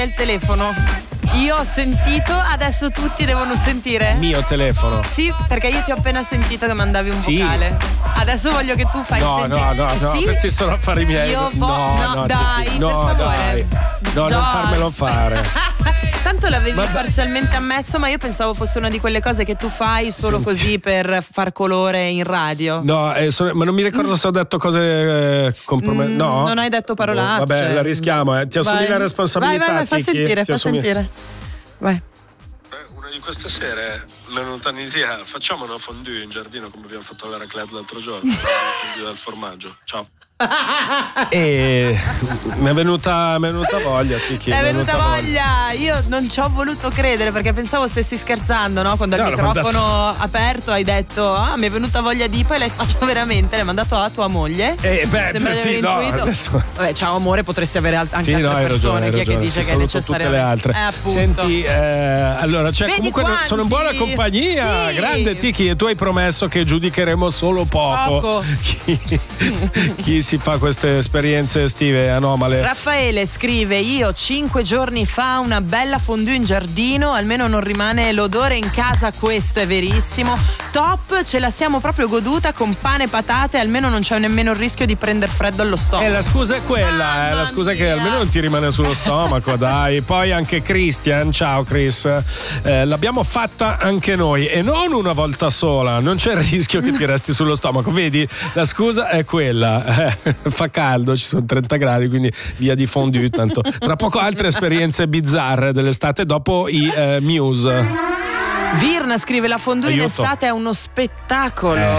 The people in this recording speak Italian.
il telefono. Io ho sentito, adesso tutti devono sentire. Mio telefono. Sì, perché io ti ho appena sentito che mandavi un vocale. Adesso voglio che tu fai sentire. No, sì? Questi sono affari miei. No, dai, per favore. Dai. No, non farmelo fare. Tanto l'avevi parzialmente ammesso, ma io pensavo fosse una di quelle cose che tu fai solo così per far colore in radio. No, ma non mi ricordo se ho detto cose compromettenti. No, non hai detto parolacce. Vabbè, la rischiamo, Ti assumi la responsabilità. Vai, fa sentire. Vai. Una di queste sere mi è venuta un'idea, facciamo una fondue in giardino come abbiamo fatto la raclette l'altro giorno. La fondue del formaggio. Ciao. E mi è venuta voglia, Tiki. Mi è venuta voglia. Io non ci ho voluto credere perché pensavo stessi scherzando, no? Quando il microfono aperto hai detto mi è venuta voglia di, poi l'hai fatto veramente, l'hai mandato a tua moglie. Sembra di aver intuito. Adesso... Vabbè, ciao amore, potresti avere anche altre persone. Hai ragione. Chi è che dice che è necessario? Tutte le altre. Senti, allora, comunque sono in buona compagnia. Sì. Grande Tiki, e tu hai promesso che giudicheremo solo poco. Chi si fa queste esperienze estive anomale. Raffaele scrive: io 5 giorni fa una bella fondue in giardino, almeno non rimane l'odore in casa, questo è verissimo. Top, ce la siamo proprio goduta con pane e patate, almeno non c'è nemmeno il rischio di prendere freddo allo stomaco. La scusa è quella, la scusa è che almeno non ti rimane sullo stomaco, dai. Poi anche Christian, ciao Chris, l'abbiamo fatta anche noi e non una volta sola, non c'è il rischio che ti resti sullo stomaco, vedi? La scusa è quella. Fa caldo, ci sono 30 gradi, quindi via di fondue. Tanto tra poco altre esperienze bizzarre dell'estate dopo i Muse. Virna scrive: la fondue in estate è uno spettacolo.